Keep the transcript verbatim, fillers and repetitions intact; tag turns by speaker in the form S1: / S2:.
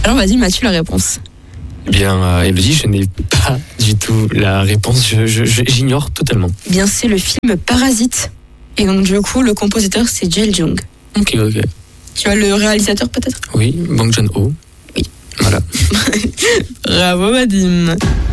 S1: Alors vas-y Mathieu, la réponse.
S2: Eh bien, euh, Elodie, je n'ai pas du tout la réponse, je, je, je- j'ignore totalement.
S1: Eh bien c'est le film Parasite. Et donc du coup, le compositeur c'est Jae Jung.
S2: Ok, ok.
S1: Tu as le réalisateur peut-être?
S2: Oui, Bong Joon-ho.
S1: Oui.
S2: Voilà.
S1: Bravo Vadim.